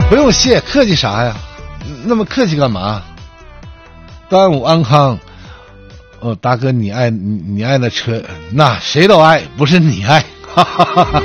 不用谢，客气啥呀？那么客气干嘛？端午安康。哦，大哥，你爱那车，那谁都爱，不是你爱。哈哈哈哈。